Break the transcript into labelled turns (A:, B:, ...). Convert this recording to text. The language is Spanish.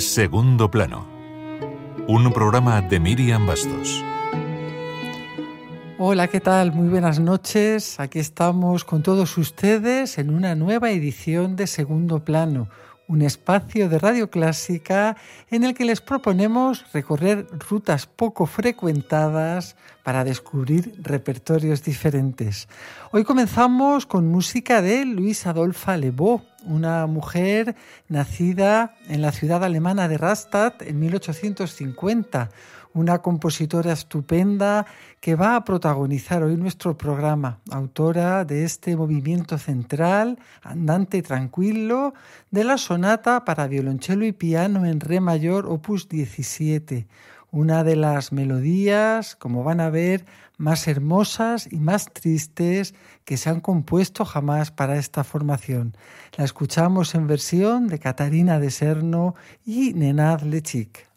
A: Segundo Plano, un programa de Miriam Bastos.
B: Hola, ¿qué tal? Muy buenas noches. Aquí estamos con todos ustedes en una nueva edición de Segundo Plano, un espacio de radio clásica en el que les proponemos recorrer rutas poco frecuentadas para descubrir repertorios diferentes. Hoy comenzamos con música de Louise Adolphe Lebow, una mujer nacida en la ciudad alemana de Rastatt en 1850, una compositora estupenda que va a protagonizar hoy nuestro programa, autora de este movimiento central, andante tranquilo, de la sonata para violonchelo y piano en re mayor opus 17, una de las melodías, como van a ver, más hermosas y más tristes que se han compuesto jamás para esta formación. La escuchamos en versión de Catarina de Serno y Nenad Lechic.